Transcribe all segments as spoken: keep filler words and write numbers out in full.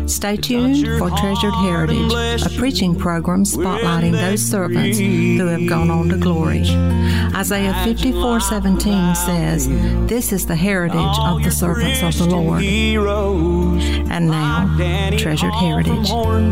Stay tuned for Treasured Heritage, a preaching program spotlighting those servants who have gone on to glory. Isaiah fifty-four seventeen says, "This is the heritage of the servants of the Lord." And now, Treasured Heritage.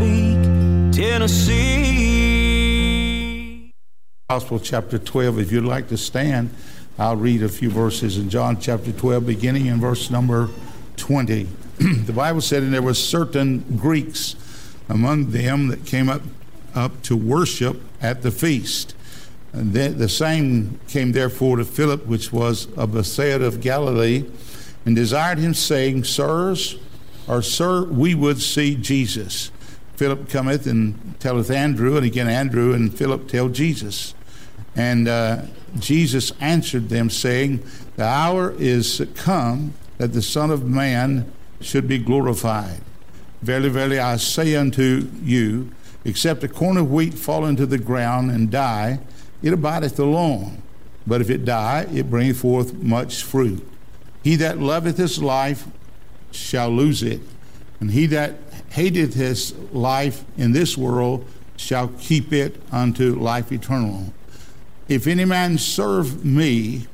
Tennessee. Gospel chapter twelve. If you'd like to stand, I'll read a few verses in John chapter twelve, beginning in verse number twenty. The Bible said, "And there were certain Greeks among them that came up, up to worship at the feast. And the, the same came therefore to Philip, which was of Bethsaida of Galilee, and desired him, saying, Sirs, or Sir, we would see Jesus. Philip cometh and telleth Andrew, and again Andrew and Philip tell Jesus. And uh, Jesus answered them, saying, The hour is come that the Son of Man should be glorified. Verily, verily, I say unto you, except a corn of wheat fall into the ground and die, it abideth alone. But if it die, it bringeth forth much fruit. He that loveth his life shall lose it, and he that hateth his life in this world shall keep it unto life eternal. If any man serve me,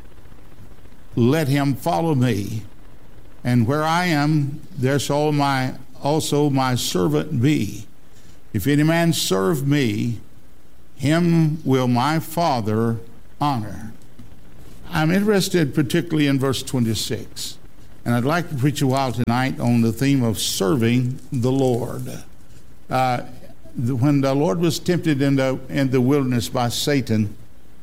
let him follow me. And where I am, there shall my also my servant be. If any man serve me, him will my Father honor." I'm interested particularly in verse twenty-six. And I'd like to preach a while tonight on the theme of serving the Lord. Uh, when the Lord was tempted in the, in the wilderness by Satan,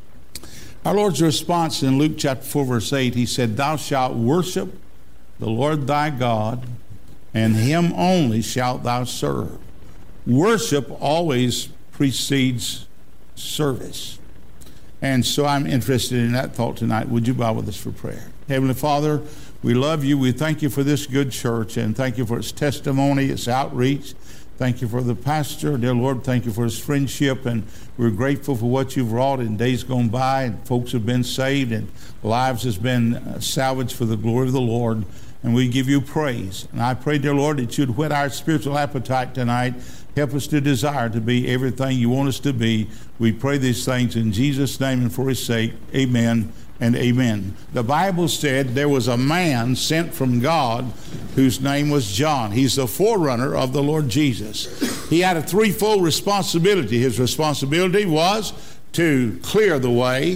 our Lord's response in Luke chapter four, verse eight, he said, "Thou shalt worship the Lord thy God, and him only shalt thou serve." Worship always precedes service. And so I'm interested in that thought tonight. Would you bow with us for prayer? Heavenly Father, we love you. We thank you for this good church, and thank you for its testimony, its outreach. Thank you for the pastor. Dear Lord, thank you for his friendship, and we're grateful for what you've wrought in days gone by, and folks have been saved, and lives has been salvaged for the glory of the Lord. And we give you praise. And I pray, dear Lord, that you'd whet our spiritual appetite tonight. Help us to desire to be everything you want us to be. We pray these things in Jesus' name and for his sake. Amen and amen. The Bible said there was a man sent from God whose name was John. He's the forerunner of the Lord Jesus. He had a threefold responsibility. His responsibility was to clear the way,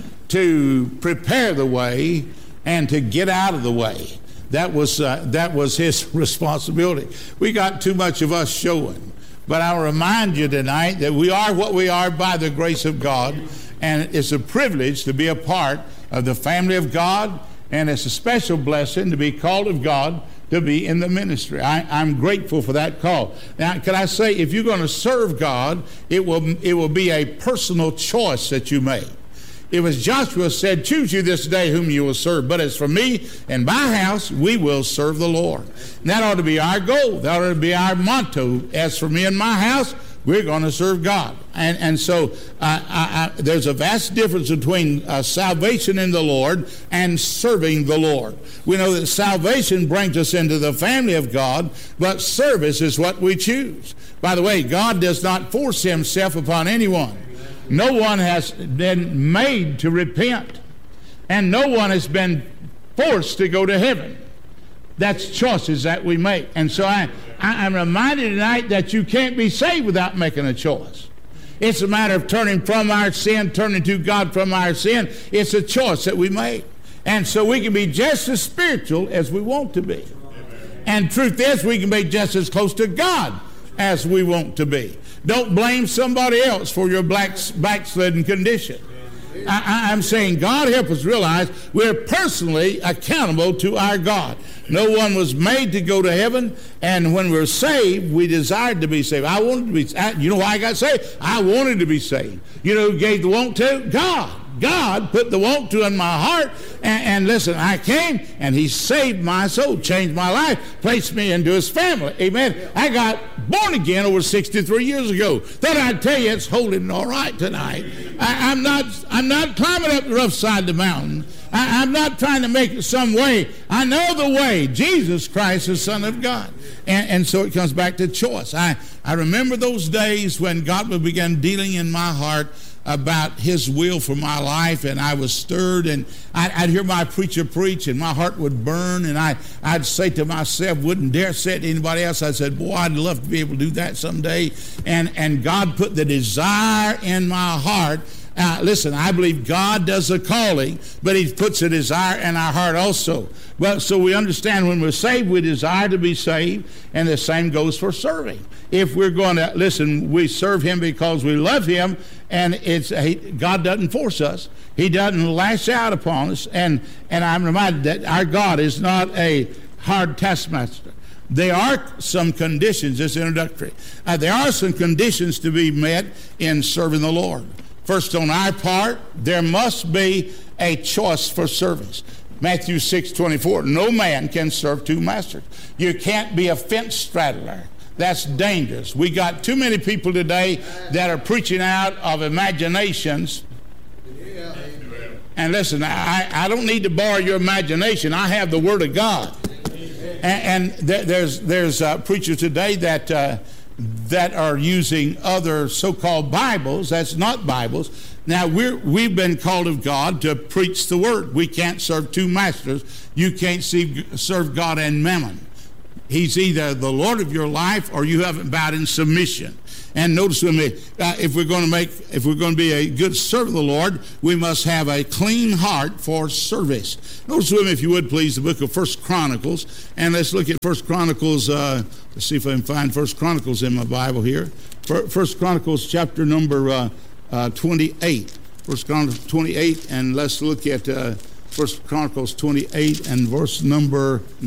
to prepare the way, and to get out of the way. That was uh, that was his responsibility. We got too much of us showing. But I'll remind you tonight that we are what we are by the grace of God, and it's a privilege to be a part of the family of God, and it's a special blessing to be called of God to be in the ministry. I, I'm grateful for that call. Now, can I say, if you're going to serve God, it will it will be a personal choice that you make. It was Joshua said, "Choose you this day whom you will serve. But as for me and my house, we will serve the Lord." And that ought to be our goal. That ought to be our motto. As for me and my house, we're going to serve God. And and so uh, I, I, there's a vast difference between uh, salvation in the Lord and serving the Lord. We know that salvation brings us into the family of God, but service is what we choose. By the way, God does not force himself upon anyone. No one has been made to repent, and no one has been forced to go to heaven. That's choices that we make. And so I, I, I'm reminded tonight that you can't be saved without making a choice. It's a matter of turning from our sin, turning to God from our sin. It's a choice that we make. And so we can be just as spiritual as we want to be. And truth is, we can be just as close to God as we want to be. Don't blame somebody else for your black, backslidden condition. I, I, I'm saying God help us realize we're personally accountable to our God. No one was made to go to heaven, and when we're saved, we desired to be saved. I wanted to be, I, you know why I got saved? I wanted to be saved. You know who gave the want to? God. God put the want to in my heart, and, and listen, I came, and he saved my soul, changed my life, placed me into his family. Amen. I got born again over sixty-three years ago. Thought I'd tell you it's holding all right tonight. I, I'm not I'm not climbing up the rough side of the mountain, I, I'm not trying to make it some way. I know the way. Jesus Christ, the Son of God. And, and so it comes back to choice. I, I remember those days when God began dealing in my heart about his will for my life, and I was stirred, and I'd, I'd hear my preacher preach, and my heart would burn, and I, I'd say to myself, wouldn't dare say it to anybody else. I said, boy, I'd love to be able to do that someday. And, and God put the desire in my heart. Uh, listen, I believe God does the calling, but he puts a desire in our heart also. Well, so we understand when we're saved, we desire to be saved, and the same goes for serving. If we're going to, listen, we serve him because we love him, and it's he, God doesn't force us. He doesn't lash out upon us. And, and I'm reminded that our God is not a hard taskmaster. There are some conditions, it's introductory. Uh, there are some conditions to be met in serving the Lord. First, on our part, there must be a choice for service. Matthew six twenty-four, no man can serve two masters. You can't be a fence straddler. That's dangerous. We got too many people today that are preaching out of imaginations. And listen, I, I don't need to borrow your imagination. I have the Word of God. And, and th- there's there's uh, preachers today that uh, that are using other so-called Bibles. That's not Bibles. Now, we're, we've been called of God to preach the Word. We can't serve two masters. You can't see, serve God and mammon. He's either the Lord of your life or you haven't bowed in submission. And notice with me, uh, if we're going to make, if we're going to be a good servant of the Lord, we must have a clean heart for service. Notice with me, if you would please, the book of First Chronicles, and let's look at First Chronicles. Uh, let's see if I can find First Chronicles in my Bible here. First Chronicles, chapter number uh, uh, twenty-eight. First Chronicles twenty-eight, and let's look at uh, First Chronicles twenty-eight and verse number